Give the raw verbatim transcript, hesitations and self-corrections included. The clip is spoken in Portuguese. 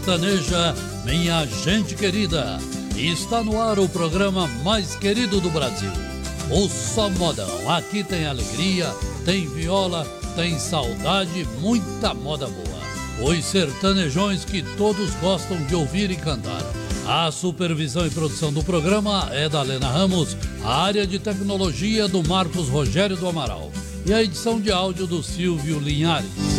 Taneja, minha gente querida, está no ar o programa mais querido do Brasil, o Só Modão. Aqui tem alegria, tem viola, tem saudade, muita moda boa. Os sertanejões que todos gostam de ouvir e cantar. A supervisão e produção do programa é da Lena Ramos, a área de tecnologia do Marcos Rogério do Amaral e a edição de áudio do Silvio Linhares.